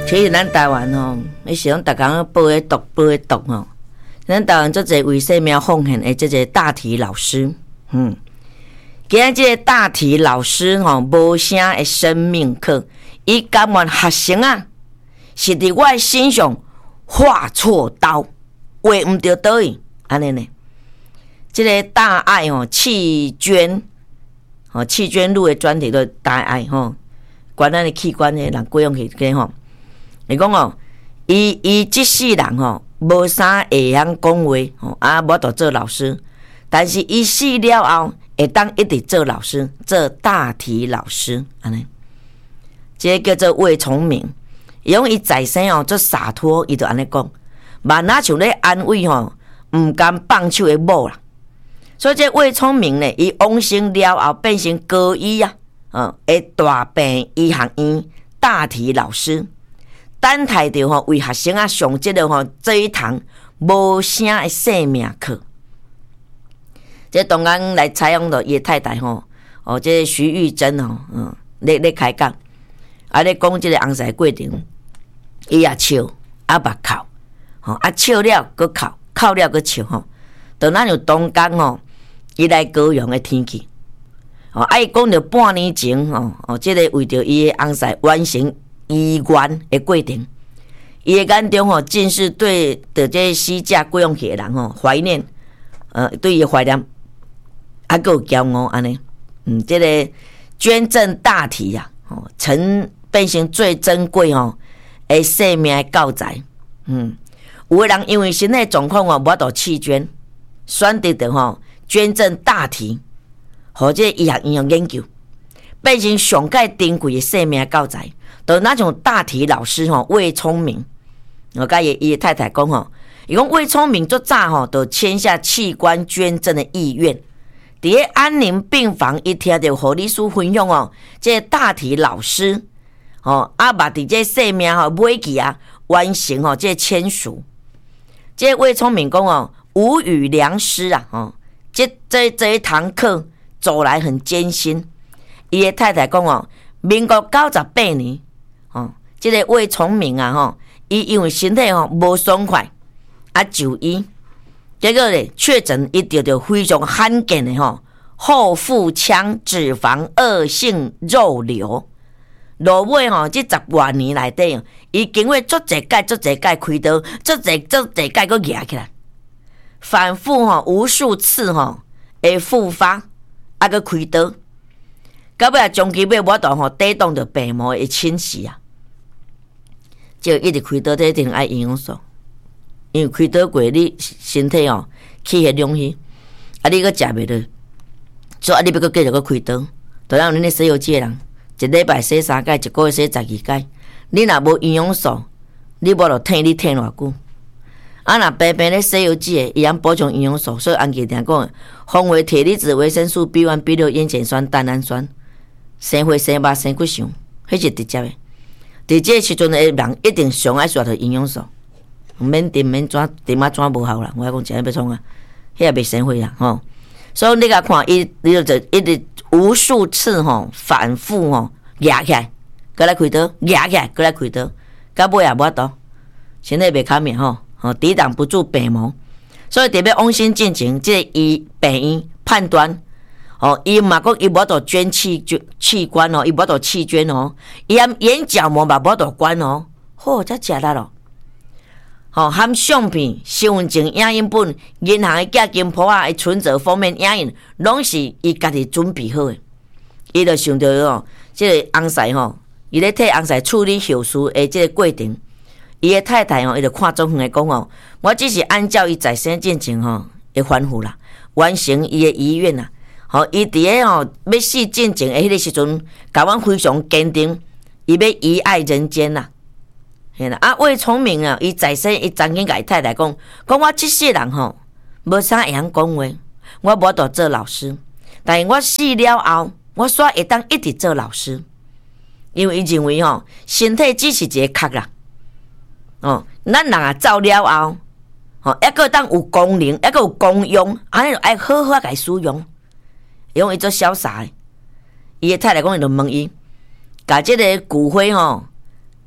其实咱台湾吼，你是讲逐工报的毒吼。咱台湾做者为生命奉献的这个大体老师，今日这个大体老师吼，无啥的生命课，伊甘愿学生啊，是伫我的身上划错刀，划毋着倒去，安尼呢？这个大爱吼，弃捐，弃捐路的专题都大爱吼，管咱的器官的人贵用去个吼，伊讲哦，伊即世人吼。无啥会晓讲话吼，无得做老师，但是伊死了后会当一直做老师，做大体老师安尼。这个叫做魏聪明，伊讲伊在生哦做洒脱，伊就安尼讲，嘛哪像咧安慰吼，毋甘放手的某啦。所以这魏聪明呢，伊往生了后变成高医啊，的大病医学院大体老师。等待着吼，为学生啊上这个吼这一堂无啥的生命课。这当然来采访到伊的太太吼，这徐玉珍吼，咧开讲，咧讲这个红色过程，伊也笑，目哭，笑了搁哭，哭了搁笑吼。就咱有当讲吼，伊来高雄的天气，伊讲着半年前这个为着伊的红色完成。医院的过程，伊的眼中吼，尽是对着这死者过往去的人吼怀念，对伊怀念，还够骄傲安尼。这个捐赠大体呀，曾变成最珍贵吼的生命的教材。有的人因为身体状况无法度弃捐，选择着吼捐赠大体，或者医学院研究，变成上界珍贵的生命教材。就那种大体老师吼，魏聪明，我甲伊太太讲吼，伊讲魏聪明做早吼，就签下器官捐赠的意愿。伫咧安宁病房，伊听到护理师分享哦，这大体老师嘛伫这生命吼尾期啊，完成吼这签署。这魏聪明讲哦，无语良师啊，这一堂课走来很艰辛。伊的太太讲哦，民国98年。这个魏聪明啊，伊因为身体无爽快，就医，结果咧确诊伊得到非常罕见的后腹腔脂肪恶性肉瘤。落尾这10多年内底，伊经过足侪届开刀，足侪届搁压起来，反复无数次会复发，搁开刀，到尾终期要无度抵挡着病魔的侵袭啊！就一直开刀，这一定爱营养素，因为开刀过你身体气血两虚，你搁食袂落，所以你要搁继续搁开刀。就让恁咧洗油剂的人，一礼拜洗3届，一个月洗12届。你若无营养素，你无就疼你疼偌久。若白白咧洗油剂的，伊通补充营养素，所以安记定讲，红花铁离子、维生素 B1、B6、烟碱酸、蛋氨酸，生血、生肉、生骨相，迄是直接的。伫这时阵的人一定上爱需要着营养素，免点免怎点怎无效啦。我讲真要创啊，迄也袂生血啊所以你甲看伊就一直无数次反复压起来，搁来开刀，压起来，搁来开刀，到尾也无法度，身体袂堪免抵挡不住病魔，所以特别往生进前，这个医病院判断。伊嘛讲伊无度捐器官伊无度弃捐伊含眼角膜嘛无度关才食力咯。含相片、身份证影印本、银行的价金簿的存折封面影印，拢是伊家己准备好的。伊就想到这个红婿伊咧替红婿处理后事的这个过程，伊的太太伊就看中远的讲我只是按照伊在生进程的吩咐啦，完成伊的遗愿啦。伊伫咧要死进前的迄个时阵，甲阮非常坚定，伊要遗爱人间啦。魏聪明伊在生伊曾经甲伊太太讲我即世人无啥会晓讲话，我无度做老师，但是我死了后，我煞会当一直做老师，因为伊认为身体只是一个壳啦。咱人啊走了后，还阁当有功能，还阁有功用，安尼就爱好好甲伊使用。用伊做潇洒的，伊的太太讲伊就问伊，甲即个骨灰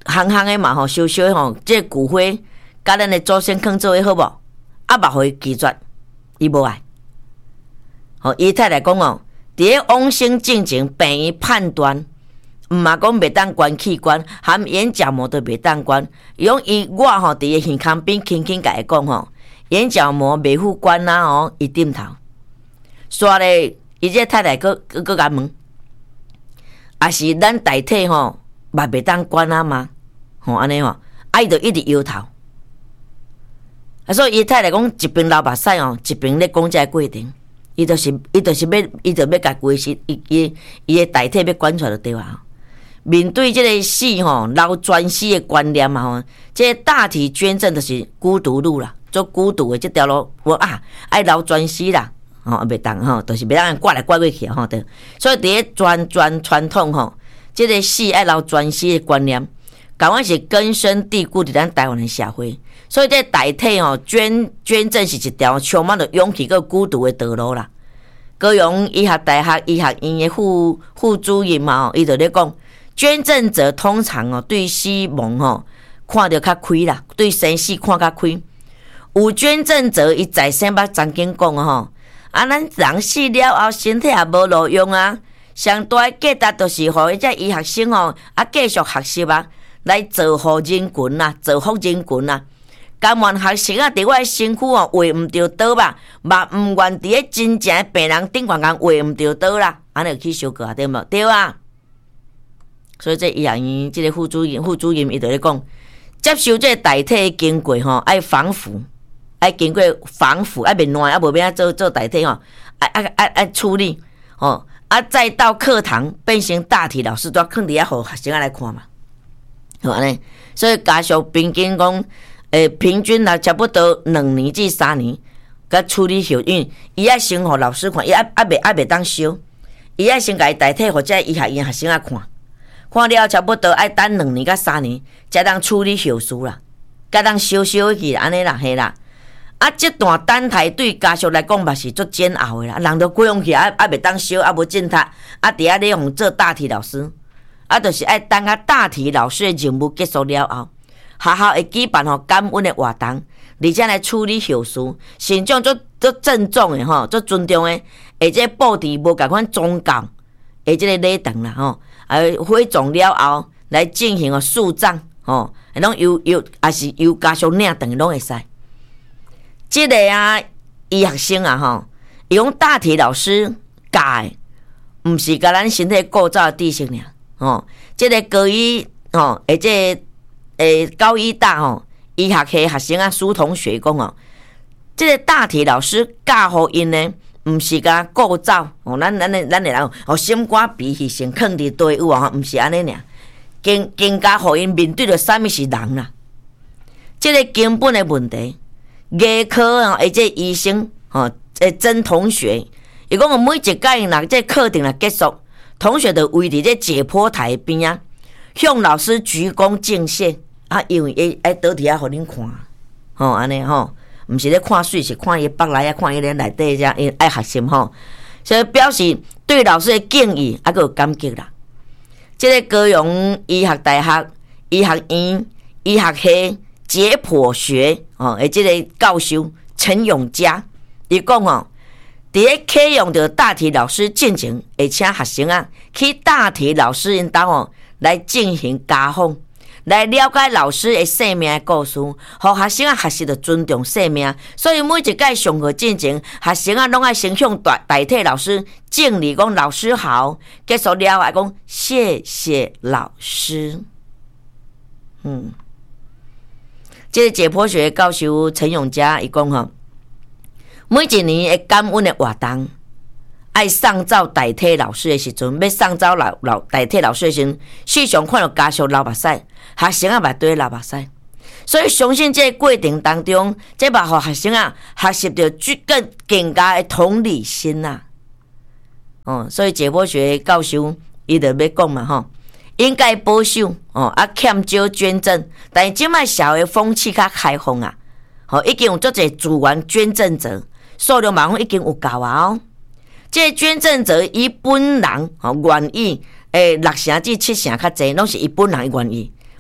行行的嘛吼，烧烧的吼，这骨灰甲咱的祖先放做伙好无？啊，嘛互伊拒绝，伊无爱。吼，伊太太讲哦，伫咧往生进前，病院判断，毋嘛讲袂当关器官，含眼角膜都袂当关。伊讲我吼伫个耳孔边轻轻甲伊讲吼，眼角膜袂赴关啦吼，伊点头。煞咧，伊这太太佫甲问，也是咱大体吼，嘛袂当关啊嘛？吼安尼吼，伊就一直摇头。所以伊太太讲一边流目屎哦，一边咧讲这过程，伊就要甲规身伊的大体要管出来就对啊。面对这个死吼，流全死的观念嘛吼，这个大体捐赠就是孤独路啦，做孤独的这条路，爱流全死啦，吼袂当吼，就是袂当挂来挂过去吼对。所以伫咧传统吼，这个死爱流全死的观念，港湾是根深蒂固伫咱台湾的社会。所以这代替吼捐赠是一条充满着勇气佮孤独的道路啦。高雄医学大学医学院的副主任嘛，伊就咧讲，捐赠者通常哦对死亡吼看得较开啦，对生死看较开。有捐赠者伊在生捌曾经讲吼，咱人死了后身体也无路用啊，上大的价值就是互迄只医学生吼继续学习啊，来造福人群啊，造福人群啊。甘愿学生啊，伫我的身躯哦，画毋着刀吧，嘛毋愿伫咧真正的病人顶悬讲画毋着刀啦，安尼去修过啊，对无？对啊。所以这医学院这个副主任伊就咧讲，接受这个代替的经过吼，爱防腐，爱经过防腐，爱袂烂，啊无要做代替吼，爱处理吼，再到课堂变成大体老师都要放伫遐，互学生来看嘛，好安尼。所以家属平均讲。平均差不多2年至3年，甲处理后，因为伊爱先互老师看，伊袂当烧，伊爱先甲伊代替或者医学院学生啊看了差不多爱等2年到3年，才当处理后事啦，才当烧去安尼啦，嘿啦。这段等待对家属来讲嘛是足煎熬的啦，人都过用去袂当烧，无进读，伫遐咧用做大体老师，就是爱等大体老师的任务结束了后。学校会举办感恩的活动，而且来处理后事，信众足郑重的吼，足尊重的，而且布置无共款宗教的这个礼堂啦吼，火葬了后来进行树葬吼，拢也是由家属领等拢会使。这个医学生吼，伊讲大体老师教的，毋是甲咱身体构造的知识尔吼，这个高医吼，而且。高医大吼，医学系学生苏同学讲哦，这个大体老师教互因呢，毋是甲构造哦，咱的人心肝脾气先放伫队伍啊，毋是安尼尔，更加互因面对着啥物是人啦。这个根本的问题，牙科而且医生曾同学，伊讲每一届若这课程若结束，同学就围伫这解剖台边啊。向老师鞠躬敬谢因为倒伫遐互恁看，安尼毋是咧看水，是看伊腹内看伊咧内底遮，因爱学习所以表示对老师的敬意还有感激啦。这个高雄医学大学医学院医学系解剖学这个教授陈永嘉，伊讲伫咧启用着大体老师进前，会请学生去大体老师因兜来进行家访，来了解老师的生命的故事，互学生学习着尊重生命。所以每一届上课进前，学生拢爱先向代替老师敬礼，讲老师好。结束了还讲谢谢老师。这个解剖学教授陈永嘉伊讲每一年的感恩的活动。爱上灶代替老师的时阵，要上灶代替老师的时阵，时常看到家属流目屎，学生嘛对流目屎，所以相信这个过程当中，这嘛互学生学习到更加的同理心所以解剖学教授伊就要讲嘛应该保守欠少捐赠，但是即摆社会风气较开放已经有足侪自愿捐赠者，数量嘛已经有够这捐赠者伊本人愿意，6成至7成较济，拢是伊本人愿意，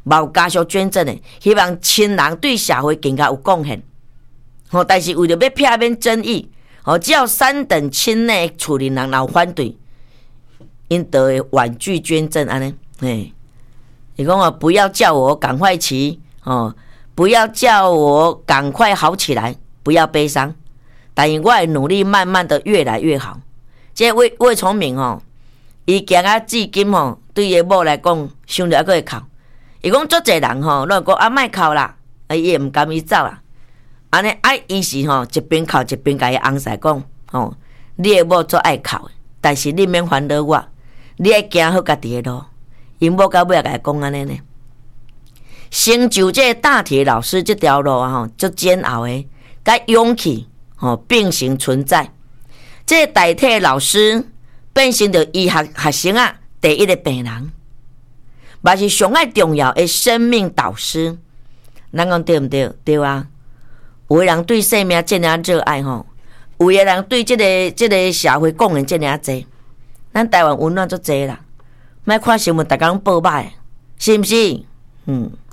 无家属捐赠的，希望亲人对社会更加有贡献。但是为了要避免争议，只要3等亲内处理人有反对，因得会婉拒捐赠安尼。伊讲不要叫我赶快起，不要叫我赶快好起来，不要悲伤。但是我会努力，慢慢的越来越好。这魏聪明伊行啊至今对伊某来讲，想着还会哭。伊讲足侪人拢讲莫哭啦，伊也毋甘伊走啦。安尼伊是一边哭一边甲伊翁婿讲你的某足爱哭的，但是你免烦恼我，你爱行好家己的路。因某到尾也甲伊讲安尼呢。成就这大体老师这条路足煎熬的，甲勇气并行存在。这代替老师变成着医学生第一个病人，嘛是上爱重要的生命导师。咱讲对毋对？对啊。有的人对生命这么热爱有的人对这个社会贡献这么多。咱台湾温暖足多啦，莫看新闻大家拢报歹，是毋是？